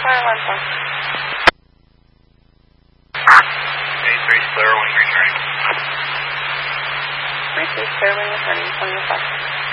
Atlanta. 83 clear, wing returning. 33 clear, wing returning, 20 o'clock.